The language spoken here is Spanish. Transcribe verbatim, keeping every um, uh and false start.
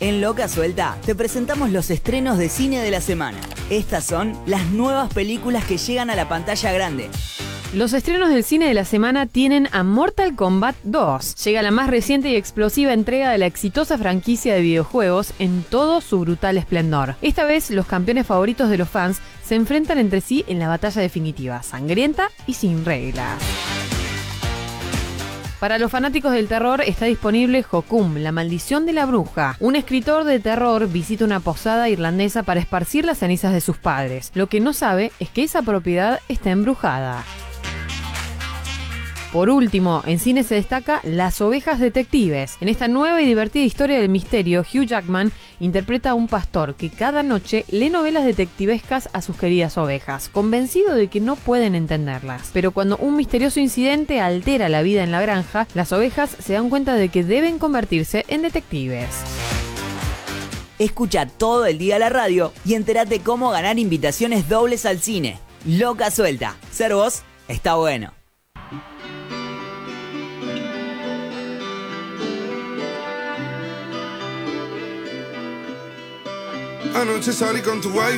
En Loca Suelta te presentamos los estrenos de cine de la semana. Estas son las nuevas películas que llegan a la pantalla grande. Los estrenos del cine de la semana tienen a Mortal Kombat dos. Llega la más reciente y explosiva entrega de la exitosa franquicia de videojuegos en todo su brutal esplendor. Esta vez, los campeones favoritos de los fans se enfrentan entre sí en la batalla definitiva, sangrienta y sin reglas. Para los fanáticos del terror está disponible Hokum, la maldición de la bruja. Un escritor de terror visita una posada irlandesa para esparcir las cenizas de sus padres. Lo que no sabe es que esa propiedad está embrujada. Por último, en cine se destaca Las ovejas detectives. En esta nueva y divertida historia del misterio, Hugh Jackman interpreta a un pastor que cada noche lee novelas detectivescas a sus queridas ovejas, convencido de que no pueden entenderlas. Pero cuando un misterioso incidente altera la vida en la granja, las ovejas se dan cuenta de que deben convertirse en detectives. Escucha todo el día la radio y entérate cómo ganar invitaciones dobles al cine. Loca Suelta. Ser vos está bueno. Anoche salí con tu wife.